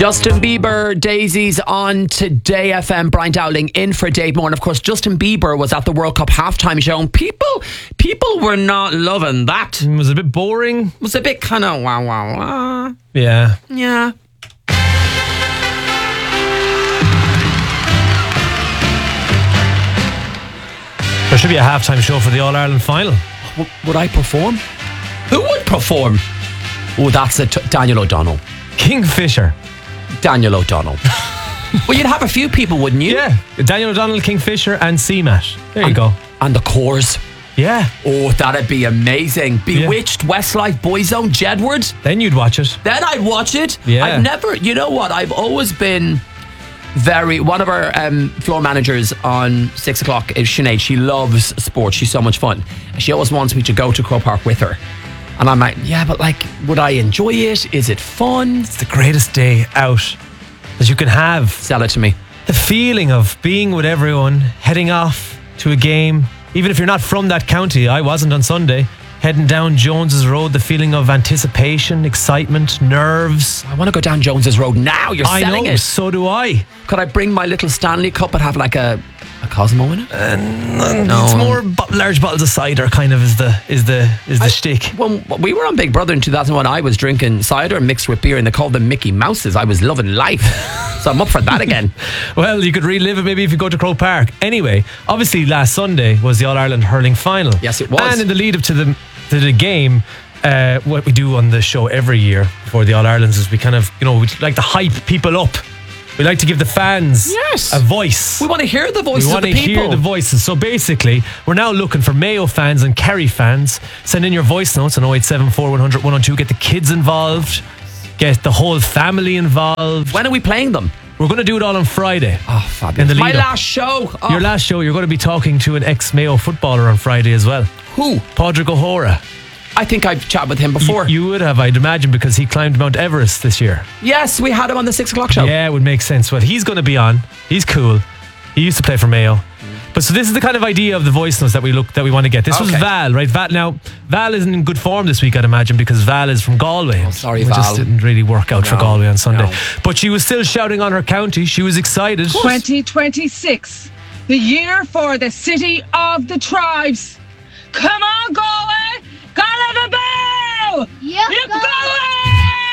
Justin Bieber, Daisies on Today FM. Brian Dowling in for Dave Moore. And of course, Justin Bieber was at the World Cup halftime show, and people were not loving that. It was a bit boring. It was a bit kind of wah wah wah. Yeah. Yeah. There should be a halftime show for the All-Ireland final. Would I perform? Who would perform? Oh, that's it. Daniel O'Donnell. Kingfisher. Daniel O'Donnell. Well, you'd have a few people, wouldn't you? Yeah. Daniel O'Donnell, Kingfisher and CMAT. There you go. And the Coors. Yeah. Oh, that'd be amazing. Bewitched, Westlife, Boyzone, Jedward. Then you'd watch it. Then I'd watch it. Yeah. I've never, you know what? I've always been one of our floor managers on 6 o'clock is Sinead. She loves sports. She's so much fun. She always wants me to go to Croke Park with her. And I'm like, yeah, but like, would I enjoy it? Is it fun? It's the greatest day out that you can have. Sell it to me. The feeling of being with everyone, heading off to a game. Even if you're not from that county, I wasn't on Sunday. Heading down Jones's Road, the feeling of anticipation, excitement, nerves. I want to go down Jones's Road now. You're selling it. So do I. Could I bring my little Stanley Cup and have like a Cosmo in it? No. It's more large bottles of cider kind of is the shtick. When we were on Big Brother in 2001, I was drinking cider mixed with beer and they called them Mickey Mouses. I was loving life. So I'm up for that again. Well, you could relive it maybe if you go to Croke Park. Anyway, obviously last Sunday was the All-Ireland hurling final. Yes, it was. And in the lead up to the game, what we do on the show every year for the All-Irelands is we kind of, we like to hype people up. We like to give the fans a voice. We want to hear the voices of the people. We want to hear the voices. So basically, we're now looking for Mayo fans and Kerry fans. Send in your voice notes on 0874 100 102. Get the kids involved. Get the whole family involved. When are we playing them? We're going to do it all on Friday. Oh, fabulous. My last show. Oh. Your last show, you're going to be talking to an ex-Mayo footballer on Friday as well. Who? Padraig O'Hora. I think I've chatted with him before. You would have, I'd imagine, because he climbed Mount Everest this year. Yes, we had him on the 6 o'clock show. Yeah, it would make sense. Well, he's going to be on. He's cool. He used to play for Mayo. But so this is the kind of idea of the voice notes that we want to get. This was Val, right? Val isn't in good form this week, I'd imagine, because Val is from Galway. Oh, sorry, Val. It just didn't really work out for Galway on Sunday. No. But she was still shouting on her county. She was excited. 2026, the year for the City of the Tribes. Come on, Galway! Galway the Bell! Yep, You're Galway!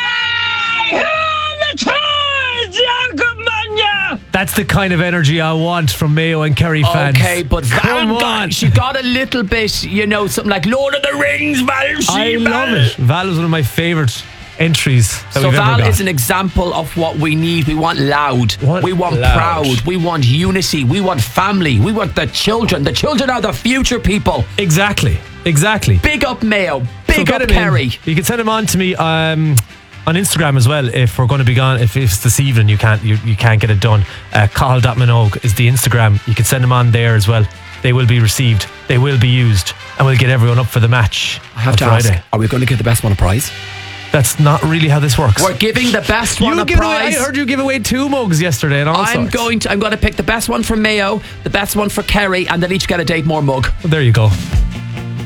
Here are the Tribes, Yakumanya! That's the kind of energy I want from Mayo and Kerry fans. Okay, but Val she got a little bit, something like Lord of the Rings, Val. I love it. Val was one of my favourite entries that we've ever got. Val is an example of what we need. We want loud. We want proud. We want unity. We want family. We want the children. The children are the future people. Exactly. Big up Mayo. Big up Kerry. You can send them on to me on Instagram as well if we're going to be gone. If it's this evening, you can't get it done. Cathal.minogue is the Instagram. You can send them on there as well. They will be received. They will be used. And we'll get everyone up for the match. I have to Friday. ask, are we going to give the best one a prize? That's not really how this works. We're giving the best one a prize. I heard you give away 2 mugs yesterday and all I'm sorts. going to pick the best one for Mayo, the best one for Kerry, and they'll each get a Dave Moore mug. Well, there you go.